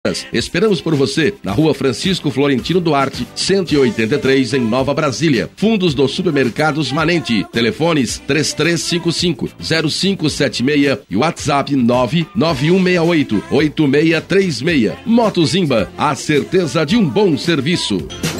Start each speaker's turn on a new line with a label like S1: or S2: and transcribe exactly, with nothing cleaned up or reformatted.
S1: Esperamos por você na Rua Francisco Florentino Duarte, cento e oitenta e três, em Nova Brasília. Fundos dos Supermercados Manente. Telefones três três cinco cinco, zero cinco sete seis e WhatsApp nove nove um seis oito, oito seis três seis. Motozimba, a certeza de um bom serviço.